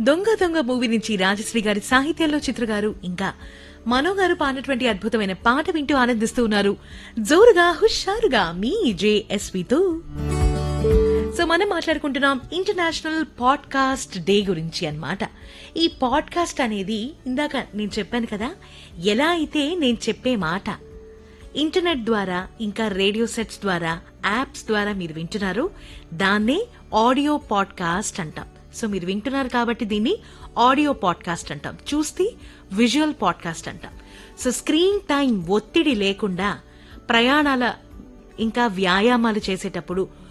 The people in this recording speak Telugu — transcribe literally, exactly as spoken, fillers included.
దొంగ దొంగ మూవీ నుంచి రాజశ్రీ గారి సాహిత్యంలో చిత్ర గారు ఇంకా మనో గారు పాడినటువంటి అద్భుతమైన పాట వింటూ ఆనందిస్తూ ఉన్నారు. జోరుగా హుషారుగా మీ జేఎస్వితో. సో మనం మాట్లాడుకుంటున్నాం ఇంటర్నేషనల్ పాడ్కాస్ట్ డే గురించి అన్నమాట. ఈ పాడ్కాస్ట్ అనేది ఇందాక నేను చెప్పాను కదా, ఎలా అయితే నేను చెప్పే మాట ఇంటర్నెట్ ద్వారా ఇంకా రేడియో సెట్స్ ద్వారా యాప్స్ ద్వారా మీరు వింటున్నారు, దాన్నే ఆడియో పాడ్కాస్ట్ అంటాం. సో మీరు వింటున్నారు కాబట్టి దీన్ని ఆడియో పాడ్కాస్ట్ అంటాం. చూస్తే విజువల్ పాడ్కాస్ట్ అంటాం. సో స్క్రీన్ టైం ఒత్తిడి లేకుండా ప్రయాణాల ఇంకా వ్యాయామాలు చేసేటప్పుడు